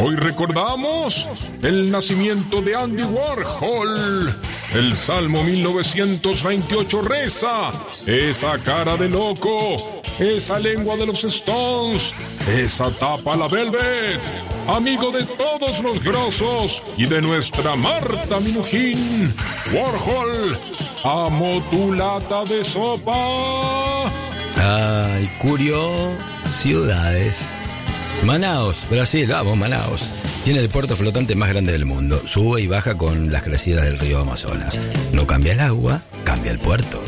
Hoy recordamos el nacimiento de Andy Warhol. El Salmo 1928 reza: esa cara de loco, esa lengua de los Stones, esa tapa la Velvet, amigo de todos los grosos y de nuestra Marta Minujín. Warhol, amo tu lata de sopa. Ay, curiosidades. Manaos, Brasil, vamos, Manaos. Tiene el puerto flotante más grande del mundo. Sube y baja con las crecidas del río Amazonas. No cambia el agua, cambia el puerto.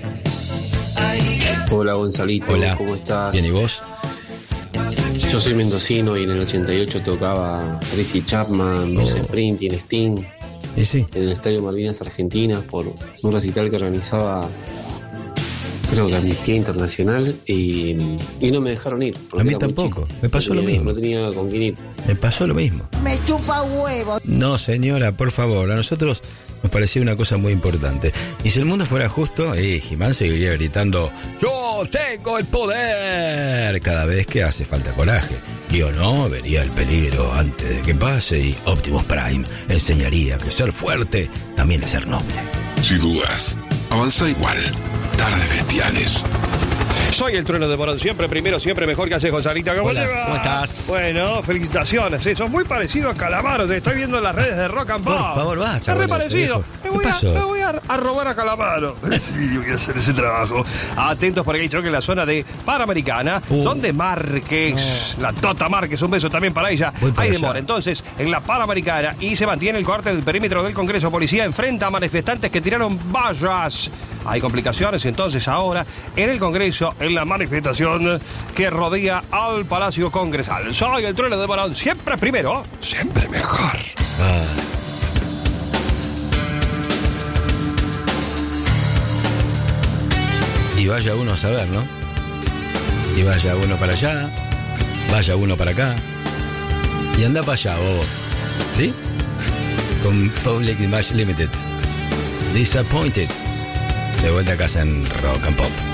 Hola, Gonzalito. Hola. ¿Cómo estás? Bien, ¿y vos? Yo soy mendocino y en el 88 tocaba Tracy Chapman, Bruce Springsteen, Sting, ¿Y sí? en el Estadio Malvinas Argentinas por un recital que organizaba, creo que Amnistía Internacional, y no me dejaron ir. A mí tampoco, me pasó lo mismo. No tenía con quién ir. Me pasó lo mismo. Me chupa huevo. No, señora, por favor, a nosotros nos parecía una cosa muy importante. Y si el mundo fuera justo, He-Man seguiría gritando: ¡yo tengo el poder! Cada vez que hace falta coraje. Yo no vería el peligro antes de que pase, y Optimus Prime enseñaría que ser fuerte también es ser noble. Si dudas, avanza igual. Tarde bestiales. Soy el trueno de Morón, siempre primero, siempre mejor. ¿Qué haces, Gonzalito? ¿Cómo Hola, te va? ¿cómo estás? Bueno, felicitaciones. Sos muy parecido a Calamaro. Te estoy viendo en las redes de Rock and Pop. Por favor, basta Es re con eso, parecido. viejo. Me ¿Qué voy, pasó? me voy a robar a Calamaro. Sí, yo quiero hacer ese trabajo. Atentos porque hay choque en la zona de Panamericana, donde Márquez, la Tota Márquez, un beso también para ella, Voy para hay allá. demora. Entonces, en la Panamericana, y se mantiene el corte del perímetro del Congreso. Policía enfrenta a manifestantes que tiraron vallas. Hay complicaciones entonces ahora en el Congreso, en la manifestación que rodea al Palacio Congresal. Soy el trueno de Morón, siempre primero, siempre mejor. Y vaya uno a saber, ¿no? Y vaya uno para allá, vaya uno para acá, y anda para allá, bobo. ¿Sí? Con Public Image Limited. Disappointed. De vuelta a casa en Rock and Pop.